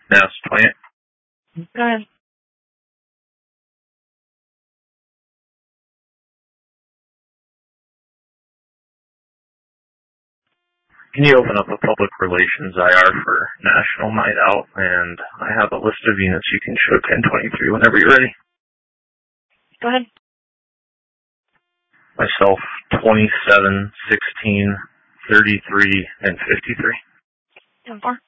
Mass plant. Go ahead. Can you open up a public relations IR for National Night Out? And I have a list of units you can show 1023 whenever you're ready. Go ahead. Myself, 27, 16, 33, and 53. 10-4.